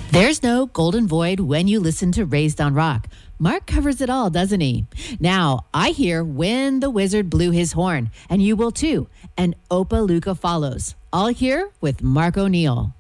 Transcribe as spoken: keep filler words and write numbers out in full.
There's no golden void when you listen to Raised on Rock. Mark covers it all, doesn't he? Now, I hear When the Wizard Blew His Horn, and you will too. And Opa Luca follows. All here with Mark O'Neill.